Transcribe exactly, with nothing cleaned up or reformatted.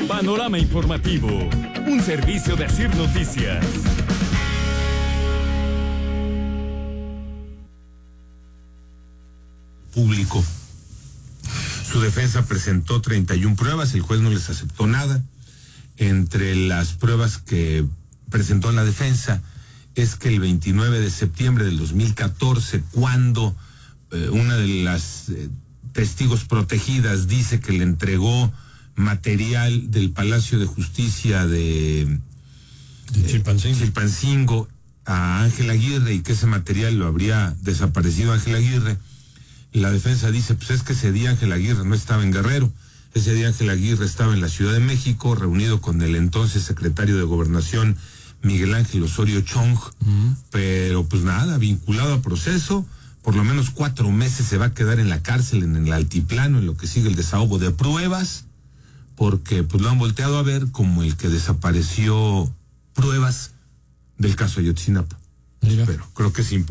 Panorama informativo, un servicio de Asir Noticias. Público. Su defensa presentó treinta y una pruebas, el juez no les aceptó nada. Entre las pruebas que presentó la defensa es que el veintinueve de septiembre del dos mil catorce, cuando eh, una de las eh, testigos protegidas dice que le entregó material del Palacio de Justicia de, de Chilpancingo. Eh, Chilpancingo a Ángel Aguirre y que ese material lo habría desaparecido Ángel Aguirre, la defensa dice, pues es que ese día Ángel Aguirre no estaba en Guerrero, ese día Ángel Aguirre estaba en la Ciudad de México, reunido con el entonces secretario de Gobernación, Miguel Ángel Osorio Chong, uh-huh. Pero pues nada, vinculado a proceso, por lo menos cuatro meses se va a quedar en la cárcel, en el altiplano, en lo que sigue el desahogo de pruebas, porque pues lo han volteado a ver como el que desapareció pruebas del caso Ayotzinapa. Mira. Pero creo que es importante.